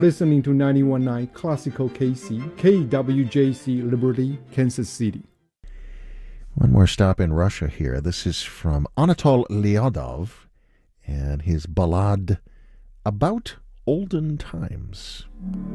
Listening to 91.9 Classical KC, KWJC Liberty, Kansas City. One more stop in Russia here. This is from Anatol Lyadov and his ballad About Olden Times.